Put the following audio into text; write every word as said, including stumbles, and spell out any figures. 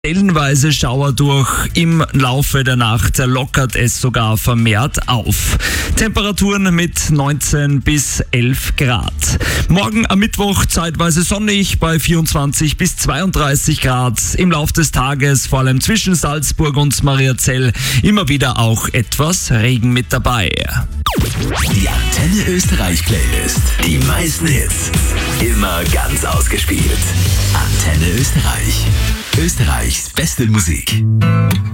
Stellenweise Schauer durch. Im Laufe der Nacht lockert es sogar vermehrt auf. Temperaturen mit neunzehn bis elf Grad. Morgen am Mittwoch zeitweise sonnig bei vierundzwanzig bis zweiunddreißig Grad. Im Laufe des Tages, vor allem zwischen Salzburg und Mariazell, immer wieder auch etwas Regen mit dabei. Die Antenne Österreich Playlist. Die meisten Hits. Immer ganz ausgespielt. Antenne Österreich. Österreichs beste Musik.